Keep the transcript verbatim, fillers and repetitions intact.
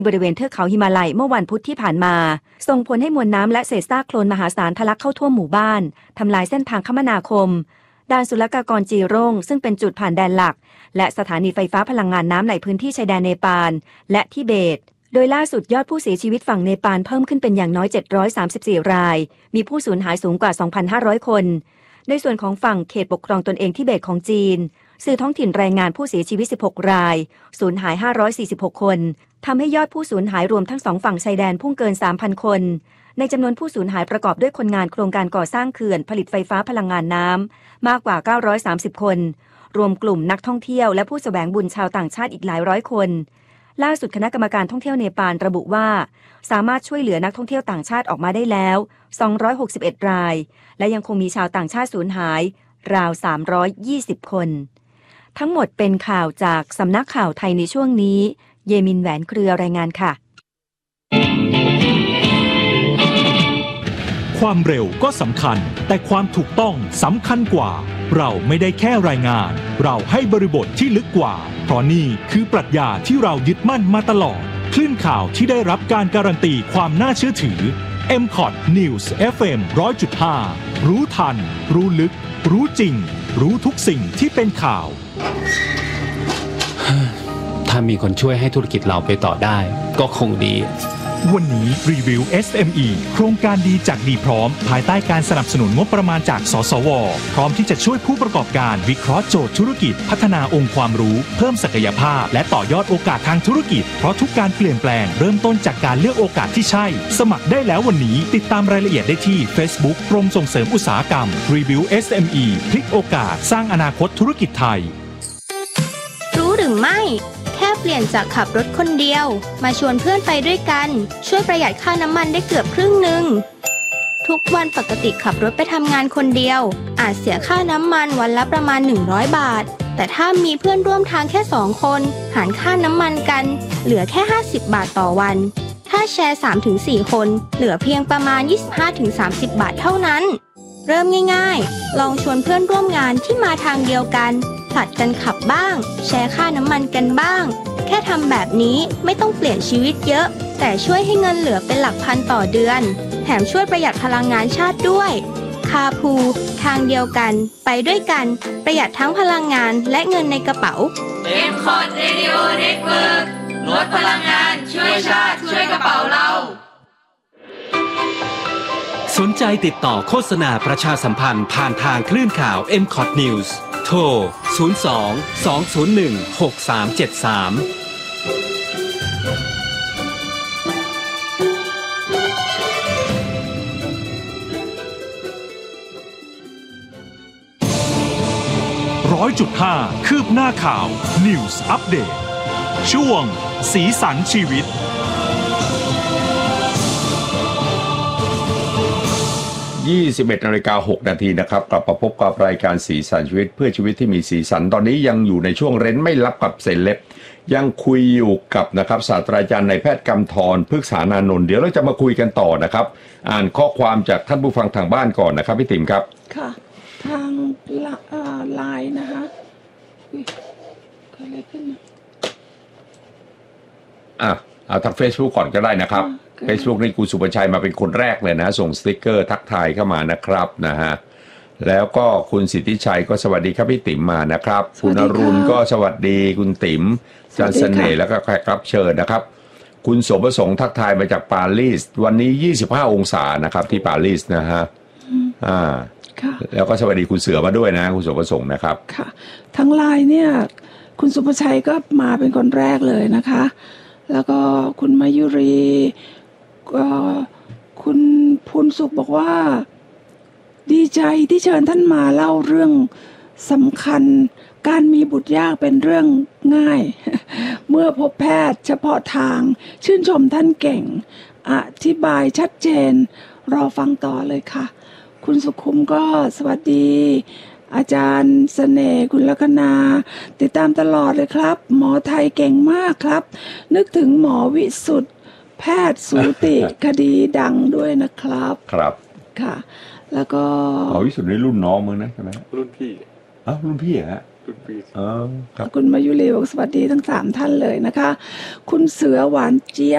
บริเวณเทือกเขาหิมาลัยเมื่อวันพุธที่ผ่านมาส่งผลให้มวลน้ำและเศษซากโคลนมหาศาลทะลักเข้าท่วมหมู่บ้านทำลายเส้นทางคมนาคมด่านศุลกากรจีร่งซึ่งเป็นจุดผ่านแดนหลักและสถานีไฟฟ้าพลังงานน้ำในพื้นที่ชายแดนเนปาลและทิเบตโดยล่าสุดยอดผู้เสียชีวิตฝั่งเนปาลเพิ่มขึ้นเป็นอย่างน้อยเจ็ดร้อยสามสิบสี่รายมีผู้สูญหายสูงกว่า สองพันห้าร้อย คนในส่วนของฝั่งเขตปกครองตนเองทิเบตของจีนสื่อท้องถิ่นรายงานผู้เสียชีวิตสิบหกรายสูญหายห้าร้อยสี่สิบหกคนทำให้ยอดผู้สูญหายรวมทั้งสองฝั่งชายแดนพุ่งเกิน สามพัน คนในจำนวนผู้สูญหายประกอบด้วยคนงานโครงการก่อสร้างเขื่อนผลิตไฟฟ้าพลังงานน้ำมากกว่าเก้าร้อยสามสิบคนรวมกลุ่มนักท่องเที่ยวและผู้แสวงบุญชาวต่างชาติอีกหลายร้อยคนล่าสุดคณะกรรมการท่องเที่ยวเนปาลระบุว่าสามารถช่วยเหลือนักท่องเที่ยวต่างชาติออกมาได้แล้วสองร้อยหกสิบเอ็ดรายและยังคงมีชาวต่างชาติสูญหายราวสามร้อยยี่สิบคนทั้งหมดเป็นข่าวจากสำนักข่าวไทยในช่วงนี้เยมินแหวนเครือรายงานค่ะความเร็วก็สำคัญแต่ความถูกต้องสำคัญกว่าเราไม่ได้แค่รายงานเราให้บริบทที่ลึกกว่าเพราะนี่คือปรัชญาที่เรายึดมั่นมาตลอดคลื่นข่าวที่ได้รับการการันตีความน่าเชื่อถือ เอ็ม คอท News เอฟ เอ็ม หนึ่งร้อยจุดห้า รู้ทันรู้ลึกรู้จริงรู้ทุกสิ่งที่เป็นข่าวถ้ามีคนช่วยให้ธุรกิจเราไปต่อได้ก็คงดีวันนี้รีวิว เอส เอ็ม อี โครงการดีจากดีพร้อมภายใต้การสนับสนุนงบประมาณจากสสวพร้อมที่จะช่วยผู้ประกอบการวิเคราะห์โจทย์ธุรกิจพัฒนาองค์ความรู้เพิ่มศักยภาพและต่อยอดโอกาสทางธุรกิจเพราะทุกการเปลี่ยนแปลงเริ่มต้นจากการเลือกโอกาสที่ใช่สมัครได้แล้ววันนี้ติดตามรายละเอียดได้ที่ Facebook กรมส่งเสริมอุตสาหกรรมรีวิว เอส เอ็ม อี พลิกโอกาสสร้างอนาคตธุรกิจไทยรู้หรือไม่แค่เปลี่ยนจากขับรถคนเดียวมาชวนเพื่อนไปด้วยกันช่วยประหยัดค่าน้ำมันได้เกือบครึ่งหนึ่งทุกวันปกติขับรถไปทำงานคนเดียวอาจเสียค่าน้ำมันวันละประมาณหนึ่งร้อยบาทแต่ถ้ามีเพื่อนร่วมทางแค่สองคนหารค่าน้ำมันกันเหลือแค่ห้าสิบบาทต่อวันถ้าแชร์ สามถึงสี่ คนเหลือเพียงประมาณ ยี่สิบห้าถึงสามสิบ บาทเท่านั้นเริ่มง่ายๆลองชวนเพื่อนร่วมงานที่มาทางเดียวกันผลัดกันขับบ้างแชร์ค่าน้ำมันกันบ้างแค่ทำแบบนี้ไม่ต้องเปลี่ยนชีวิตเยอะแต่ช่วยให้เงินเหลือเป็นหลักพันต่อเดือนแถมช่วยประหยัดพลังงานชาติด้วยคาพูทางเดียวกันไปด้วยกันประหยัดทั้งพลังงานและเงินในกระเป๋าเอ็ม คอท Radio Network ลดพลังงานช่วยชาติช่วยกระเป๋าเราสนใจติดต่อโฆษณาประชาสัมพันธ์ผ่านทางคลื่นข่าว เอ็ม คอท News โทร ศูนย์ สอง สอง ศูนย์ หนึ่ง หก สาม เจ็ด สามร้อยจุดห้า คืบหน้าข่าว News Update ช่วงสีสันชีวิตยี่สิบเอ็ดนาฬิกาหกนาทีนะครับกลับมาพบกับรายการสีสันชีวิตเพื่อชีวิตที่มีสีสันตอนนี้ยังอยู่ในช่วงเร้นไม่ลับกับเซเลบยังคุยอยู่กับนะครับศาสตราจารย์นายแพทย์กำธรพฤกษานานนท์เดี๋ยวเราจะมาคุยกันต่อนะครับอ่านข้อความจากท่านผู้ฟังทางบ้านก่อนนะครับพี่ติ๋มครับค่ะทางไลน์นะคะเกิดอะไรขึ้นอ่ะเอาทาง Facebook ก่อนก็ได้นะครับ Facebook นี่คุณสุภชัยมาเป็นคนแรกเลยนะส่งสติ๊กเกอร์ทักทายเข้ามานะครับนะฮะแล้วก็คุณสิทธิชัยก็สวัสดีครับพี่ติ๋มมานะครับคุณอรุณก็สวัสดีคุณติ๋มจันเสน่ห์แล้วก็แขกรับเชิญนะครับคุณโสมประสงค์ทักทายมาจากปารีสวันนี้ยี่สิบห้าองศานะครับที่ปารีสนะฮะอ่าแล้วก็สวัสดีคุณเสือมาด้วยนะคุณโสมประสงค์นะครับค่ะทั้งไลน์เนี่ยคุณสุภชัยก็มาเป็นคนแรกเลยนะคะแล้วก็คุณมายุรีก็คุณพูนสุขบอกว่าดีใจที่เชิญท่านมาเล่าเรื่องสำคัญการมีบุตรยากเป็นเรื่องง่าย เมื่อพบแพทย์เฉพาะทางชื่นชมท่านเก่งอธิบายชัดเจนรอฟังต่อเลยค่ะคุณสุขุมก็สวัสดีอาจารย์เสน่ห์คุณลัคนาติดตามตลอดเลยครับหมอไทยเก่งมากครับนึกถึงหมอวิสุทธ์แพทย์สูติคดีดังด้วยนะครับครับค่ะแล้วก็หมอวิสุทธ์นี่รุ่นน้องมึงนะใช่ไหมรุ่นพี่อ้าวรุ่นพี่ฮะรุ่นพี่อ๋อครับคุณมายุรีบอกสวัสดีทั้งสามท่านเลยนะคะคุณเสือหวานเจี๊ยบ